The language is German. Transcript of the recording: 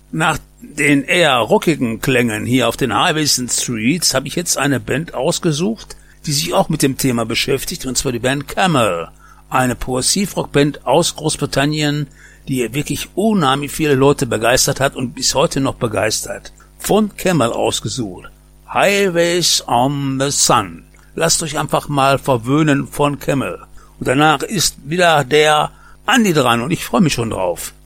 Nach den eher rockigen Klängen hier auf den Highways and Streets habe ich jetzt eine Band ausgesucht, die sich auch mit dem Thema beschäftigt, und zwar die Band Camel, eine Progressivrockband aus Großbritannien, die wirklich unheimlich viele Leute begeistert hat und bis heute noch begeistert. Von Camel ausgesucht. Highways on the Sun. Lasst euch einfach mal verwöhnen von Camel. Und danach ist wieder der Andi dran und ich freue mich schon drauf.